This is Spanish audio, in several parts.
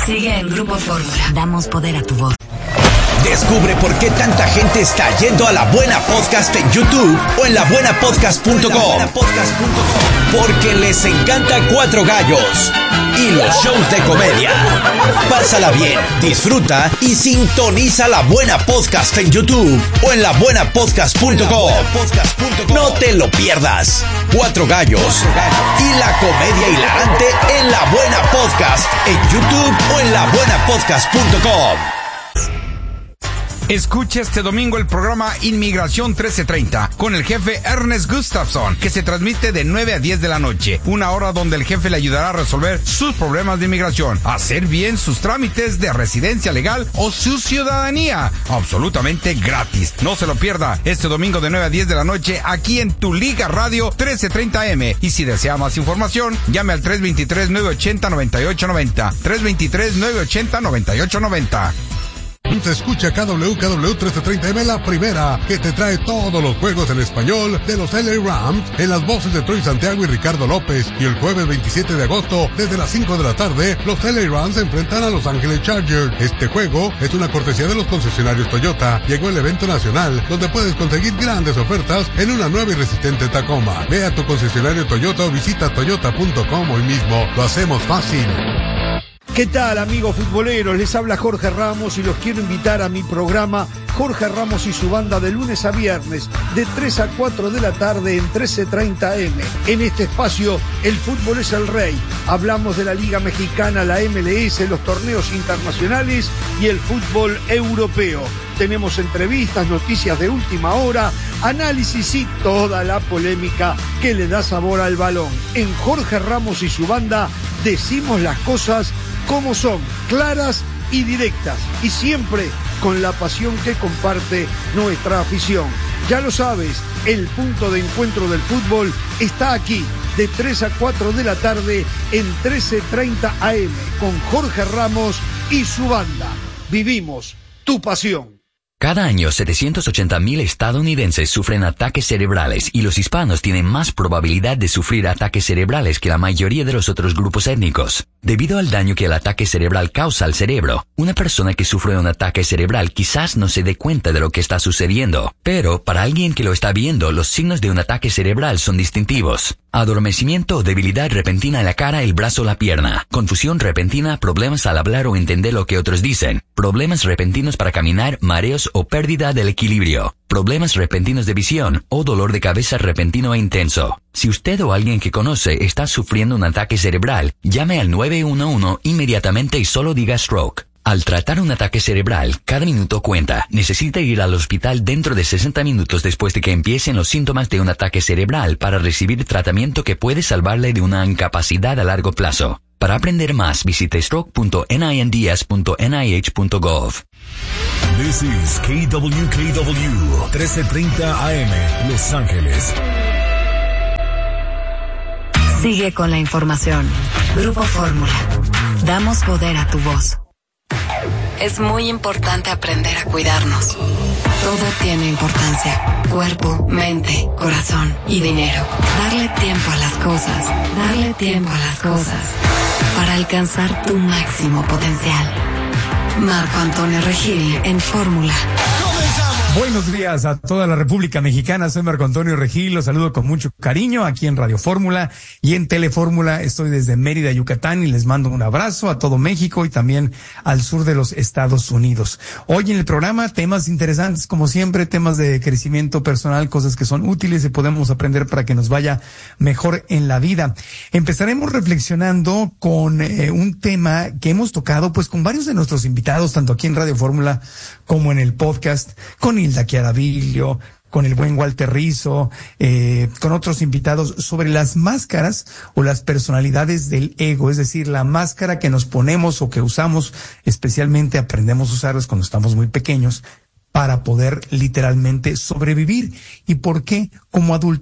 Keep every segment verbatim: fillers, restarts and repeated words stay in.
Sigue en Grupo Fórmula. Damos poder a tu voz. Descubre por qué tanta gente está yendo a La Buena Podcast en YouTube o en la buena podcast punto com. Porque les encanta Cuatro Gallos y los shows de comedia. Pásala bien, disfruta y sintoniza La Buena Podcast en YouTube o en la buena podcast punto com. No te lo pierdas. Cuatro Gallos y la comedia hilarante en La Buena Podcast en YouTube o en la buena podcast punto com. Escucha este domingo el programa Inmigración trece treinta con el jefe Ernest Gustafson, que se transmite de nueve a diez de la noche, una hora donde el jefe le ayudará a resolver sus problemas de inmigración, hacer bien sus trámites de residencia legal o su ciudadanía, absolutamente gratis. No se lo pierda este domingo de nueve a diez de la noche aquí en Tu Liga Radio trece treinta eme. Y si desea más información, llame al tres dos tres, nueve ocho cero, nueve ocho nueve cero, tres dos tres, nueve ocho cero, nueve ocho nueve cero. Se escucha K W K W trece treinta eme, la primera, que te trae todos los juegos en español de los L A Rams en las voces de Troy Santiago y Ricardo López. Y el jueves veintisiete de agosto, desde las cinco de la tarde, los L A Rams se enfrentan a Los Ángeles Chargers. Este juego es una cortesía de los concesionarios Toyota. Llegó el evento nacional, donde puedes conseguir grandes ofertas en una nueva y resistente Tacoma. Ve a tu concesionario Toyota o visita toyota punto com hoy mismo. Lo hacemos fácil. ¿Qué tal, amigos futboleros? Les habla Jorge Ramos y los quiero invitar a mi programa Jorge Ramos y su banda de lunes a viernes de tres a cuatro de la tarde en trece treinta eme. En este espacio, el fútbol es el rey. Hablamos de la Liga Mexicana, la M L S, los torneos internacionales y el fútbol europeo. Tenemos entrevistas, noticias de última hora, análisis y toda la polémica que le da sabor al balón. En Jorge Ramos y su banda decimos las cosas como son, claras y directas, y siempre con la pasión que comparte nuestra afición. Ya lo sabes, el punto de encuentro del fútbol está aquí, de tres a cuatro de la tarde en trece treinta A M, con Jorge Ramos y su banda. Vivimos tu pasión. Cada año, setecientos ochenta mil estadounidenses sufren ataques cerebrales y los hispanos tienen más probabilidad de sufrir ataques cerebrales que la mayoría de los otros grupos étnicos. Debido al daño que el ataque cerebral causa al cerebro, una persona que sufre un ataque cerebral quizás no se dé cuenta de lo que está sucediendo, pero para alguien que lo está viendo, los signos de un ataque cerebral son distintivos. Adormecimiento o debilidad repentina en la cara, el brazo o la pierna. Confusión repentina, problemas al hablar o entender lo que otros dicen. Problemas repentinos para caminar, mareos o pérdida del equilibrio. Problemas repentinos de visión o dolor de cabeza repentino e intenso. Si usted o alguien que conoce está sufriendo un ataque cerebral, llame al nueve uno uno inmediatamente y solo diga stroke. Al tratar un ataque cerebral, cada minuto cuenta. Necesita ir al hospital dentro de sesenta minutos después de que empiecen los síntomas de un ataque cerebral para recibir tratamiento que puede salvarle de una incapacidad a largo plazo. Para aprender más, visite stroke punto ninds punto n i h punto gov. This is K W K W trece treinta A M, Los Ángeles. Sigue con la información. Grupo Fórmula. Damos poder a tu voz. Es muy importante aprender a cuidarnos. Todo tiene importancia. Cuerpo, mente, corazón y dinero. Darle tiempo a las cosas. Darle tiempo a las cosas. Para alcanzar tu máximo potencial. Marco Antonio Regil en Fórmula. Buenos días a toda la República Mexicana, soy Marco Antonio Regil, los saludo con mucho cariño aquí en Radio Fórmula y en Telefórmula. Estoy desde Mérida, Yucatán, y les mando un abrazo a todo México y también al sur de los Estados Unidos. Hoy en el programa, temas interesantes como siempre, temas de crecimiento personal, cosas que son útiles y podemos aprender para que nos vaya mejor en la vida. Empezaremos reflexionando con eh, un tema que hemos tocado pues con varios de nuestros invitados, tanto aquí en Radio Fórmula como en el podcast, con Hilda Chiaravillo, con el buen Walter Rizzo, eh, con otros invitados sobre las máscaras o las personalidades del ego, es decir, la máscara que nos ponemos o que usamos, especialmente aprendemos a usarlas cuando estamos muy pequeños, para poder literalmente sobrevivir. ¿Y por qué como adultos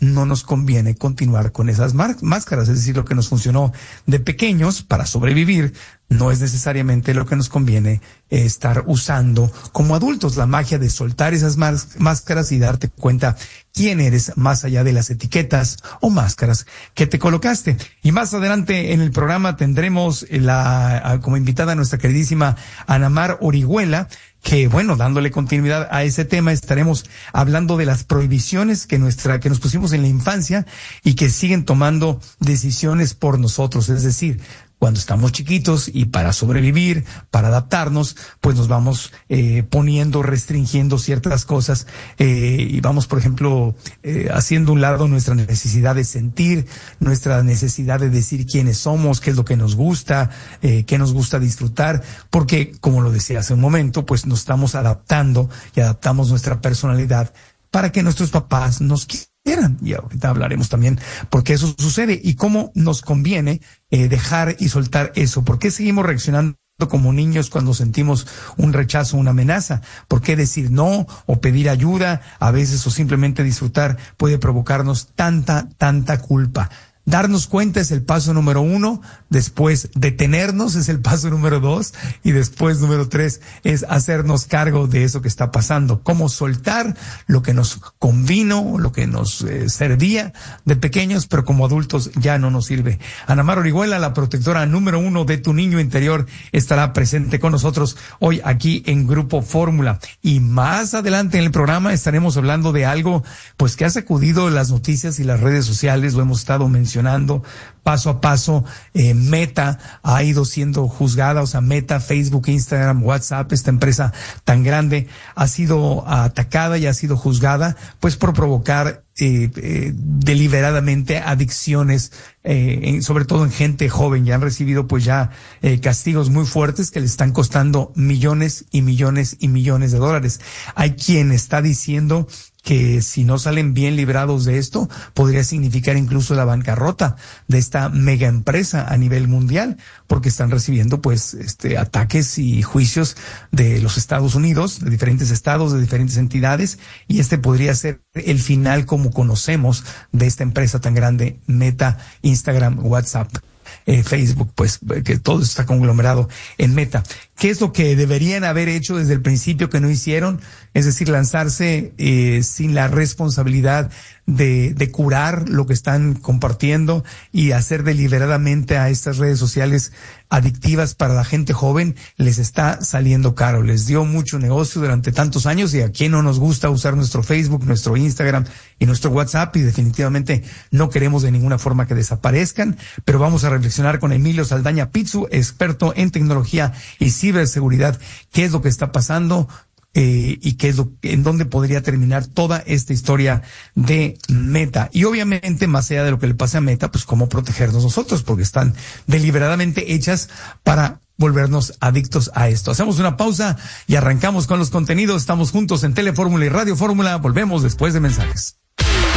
no nos conviene continuar con esas máscaras. Es decir, lo que nos funcionó de pequeños para sobrevivir no es necesariamente lo que nos conviene eh, estar usando como adultos. La magia de soltar esas máscaras y darte cuenta quién eres más allá de las etiquetas o máscaras que te colocaste. Y más adelante en el programa tendremos la como invitada a nuestra queridísima Ana Mar Orihuela, que bueno, dándole continuidad a ese tema, estaremos hablando de las prohibiciones que nuestra, que nos pusimos en la infancia y que siguen tomando decisiones por nosotros. Es decir, cuando estamos chiquitos y para sobrevivir, para adaptarnos, pues nos vamos eh, poniendo, restringiendo ciertas cosas eh, y vamos, por ejemplo, eh, haciendo un lado nuestra necesidad de sentir, nuestra necesidad de decir quiénes somos, qué es lo que nos gusta, eh, qué nos gusta disfrutar, porque, como lo decía hace un momento, pues nos estamos adaptando y adaptamos nuestra personalidad para que nuestros papás nos quieran. Y ahorita hablaremos también por qué eso sucede y cómo nos conviene eh, dejar y soltar eso. ¿Por qué seguimos reaccionando como niños cuando sentimos un rechazo, una amenaza? ¿Por qué decir no o pedir ayuda a veces o simplemente disfrutar puede provocarnos tanta, tanta culpa? Darnos cuenta es el paso número uno, después detenernos es el paso número dos y después número tres es hacernos cargo de eso que está pasando. Cómo soltar lo que nos convino, lo que nos eh, servía de pequeños, pero como adultos ya no nos sirve. Ana Mar Orihuela, la protectora número uno de tu niño interior, estará presente con nosotros hoy aquí en Grupo Fórmula. Y más adelante en el programa estaremos hablando de algo pues que ha sacudido las noticias y las redes sociales, lo hemos estado mencionando paso a paso. eh, Meta ha ido siendo juzgada, o sea, Meta, Facebook, Instagram, WhatsApp, esta empresa tan grande ha sido atacada y ha sido juzgada pues por provocar eh, eh, deliberadamente adicciones, eh, en, sobre todo en gente joven. Ya han recibido pues ya eh, castigos muy fuertes que le están costando millones y millones y millones de dólares. Hay quien está diciendo que si no salen bien librados de esto, podría significar incluso la bancarrota de esta mega empresa a nivel mundial, porque están recibiendo pues este ataques y juicios de los Estados Unidos, de diferentes estados, de diferentes entidades, y este podría ser el final como conocemos de esta empresa tan grande, Meta, Instagram, WhatsApp. Eh, Facebook, pues que todo está conglomerado en Meta. ¿Qué es lo que deberían haber hecho desde el principio que no hicieron? Es decir, lanzarse eh, sin la responsabilidad de, de curar lo que están compartiendo y hacer deliberadamente a estas redes sociales adictivas para la gente joven. Les está saliendo caro, les dio mucho negocio durante tantos años, y a quién no nos gusta usar nuestro Facebook, nuestro Instagram y nuestro WhatsApp, y definitivamente no queremos de ninguna forma que desaparezcan. Pero vamos a reflexionar con Emilio Saldaña Pizzu, experto en tecnología y ciberseguridad, qué es lo que está pasando eh, y qué es lo, en dónde podría terminar toda esta historia de Meta. Y obviamente, más allá de lo que le pase a Meta, pues cómo protegernos nosotros, porque están deliberadamente hechas para volvernos adictos a esto. Hacemos una pausa y arrancamos con los contenidos. Estamos juntos en Telefórmula y Radio Fórmula. Volvemos después de mensajes.